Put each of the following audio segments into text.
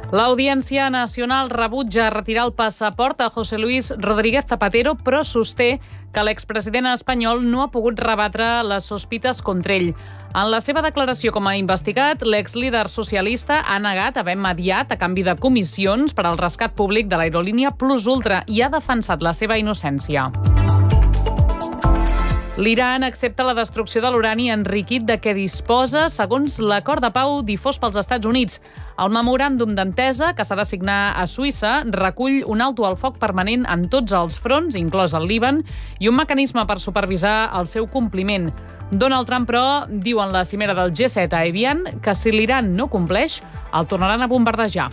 L'Audiència Nacional rebutja retirar el passaport a José Luis Rodríguez Zapatero, però sosté que l'expresident espanyol no ha pogut rebatre les sospites contra ell. En la seva declaració com a investigat, l'exlíder socialista ha negat haver mediat a canvi de comissions per al rescat públic de l'aerolínia Plus Ultra i ha defensat la seva innocència. L'Iran accepta la destrucció de l'urani enriquit de què disposa segons l'acord de pau difós pels Estats Units. El memoràndum d'entesa, que s'ha de signar a Suïssa, recull un alto al foc permanent en tots els fronts, inclòs el Líban, i un mecanisme per supervisar el seu compliment. Donald Trump, però, diu en la cimera del G7 a Evian que si l'Iran no compleix, el tornaran a bombardejar.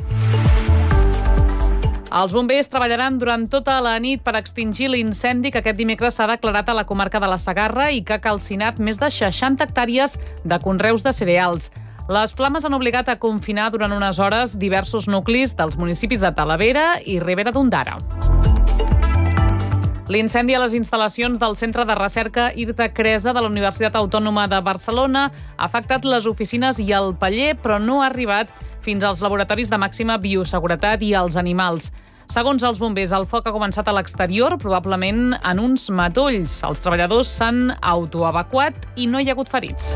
Els bombers treballaran durant tota la nit per extingir l'incendi que aquest dimecres s'ha declarat a la comarca de la Segarra i que ha calcinat més de 60 hectàrees de conreus de cereals. Les flames han obligat a confinar durant unes hores diversos nuclis dels municipis de Talavera i Ribera d'Ondara. L'incendi a les instal·lacions del Centre de Recerca Irta Cresa de la Universitat Autònoma de Barcelona ha afectat les oficines i el paller, però no ha arribat fins als laboratoris de màxima bioseguretat i als animals. Segons els bombers, el foc ha començat a l'exterior, probablement en uns matolls. Els treballadors s'han autoevacuat i no hi ha hagut ferits.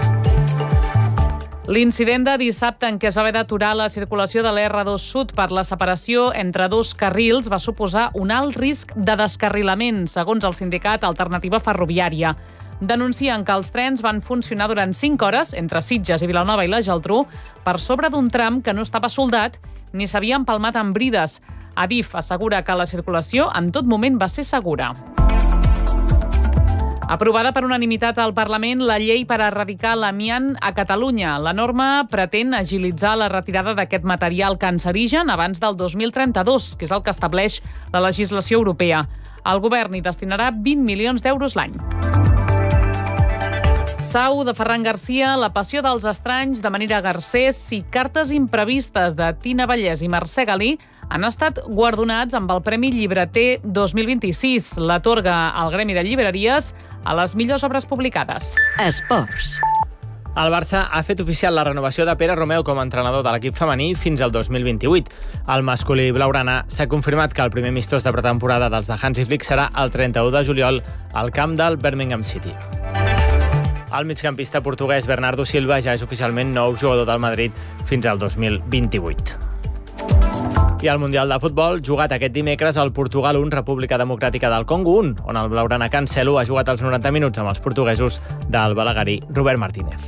L'incident de dissabte en què es va haver d'aturar la circulació de l'R2 Sud per la separació entre dos carrils va suposar un alt risc de descarrilament, segons el sindicat Alternativa Ferroviària. Denuncien que els trens van funcionar durant 5 hores entre Sitges i Vilanova i la Geltrú per sobre d'un tram que no estava soldat ni s'havia empalmat amb brides. Adif assegura que la circulació en tot moment va ser segura. Aprovada per unanimitat al Parlament la llei per erradicar l'amiant a Catalunya. La norma pretén agilitzar la retirada d'aquest material cancerigen abans del 2032, que és el que estableix la legislació europea. El govern hi destinarà 20 milions d'euros l'any. Sau, de Ferran Garcia, La passió dels estranys, de Manira Garcés i Cartes imprevistes, de Tina Vallès i Mercè Galí, han estat guardonats amb el Premi Llibreter 2026. L'atorga el Gremi de Llibreries a les millors obres publicades. Esports. El Barça ha fet oficial la renovació de Pere Romeu com a entrenador de l'equip femení fins al 2028. El masculí blaugrana s'ha confirmat que el primer amistós de pretemporada dels de Hansi Flick serà el 31 de juliol al camp del Birmingham City. El migcampista portuguès Bernardo Silva ja és oficialment nou jugador del Madrid fins al 2028. I al Mundial de Futbol, jugat aquest dimecres al Portugal 1, República Democràtica del Congo 1, on el blaugrana Cancelo ha jugat els 90 minuts amb els portuguesos del balaguerí Robert Martínez.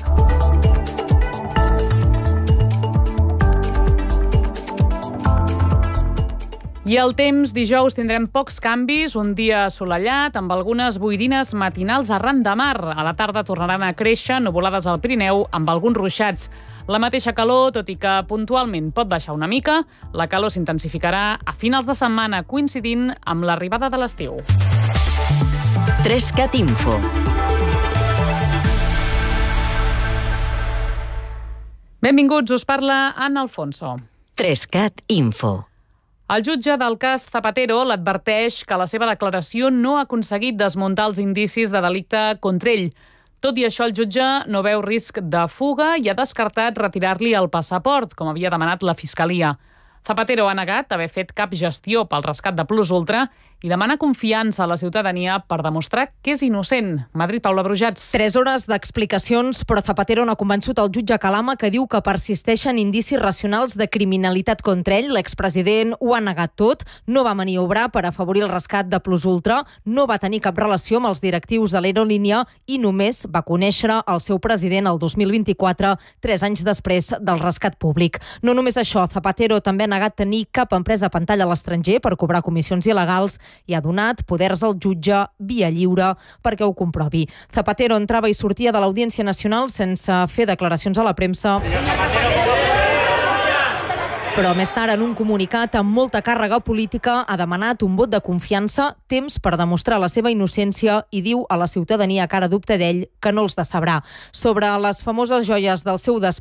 I el temps, dijous tindrem pocs canvis, un dia assolellat, amb algunes boirines matinals arran de mar. A la tarda tornaran a créixer nuvolades al Pirineu amb alguns ruixats. La mateixa calor, tot i que puntualment pot baixar una mica, la calor s'intensificarà a finals de setmana, coincidint amb l'arribada de l'estiu. 3cat Info. Benvinguts, us parla Anna Alfonso. 3cat Info. El jutge del cas Zapatero l'adverteix que la seva declaració no ha aconseguit desmuntar els indicis de delicte contra ell. Tot i això, el jutge no veu risc de fuga i ha descartat retirar-li el passaport, com havia demanat la Fiscalia. Zapatero ha negat haver fet cap gestió pel rescat de Plus Ultra i demana confiança a la ciutadania per demostrar que és innocent. Madrid, Paula Brujats. 3 hores d'explicacions, però Zapatero no ha convençut el jutge Calama, que diu que persisteixen indicis racionals de criminalitat contra ell. L'expresident ho ha negat tot, no va maniobrar per afavorir el rescat de Plus Ultra, no va tenir cap relació amb els directius de l'aerolínia i només va conèixer el seu president el 2024, 3 anys després del rescat públic. No només això, Zapatero també ha negat tenir cap empresa a pantalla a l'estranger per cobrar comissions il·legals i ha donat poders al jutge via lliure perquè ho comprovi. Zapatero entrava i sortia de l'Audiència Nacional sense fer declaracions a la premsa. Però més tard, en un comunicat amb molta càrrega política, ha demanat un vot de confiança, temps per demostrar la seva innocència i diu a la ciutadania que ara dubta d'ell que no els decebrà. Sobre les famoses joies del seu despatx,